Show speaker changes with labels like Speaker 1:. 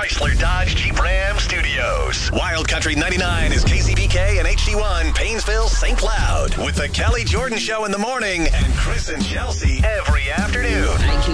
Speaker 1: Chrysler Dodge Jeep Ram Studios. Wild Country 99 is KCPK and HD1 Painesville, St. Cloud. With the Kelly Jordan Show in the morning and Chris and Chelsea every afternoon.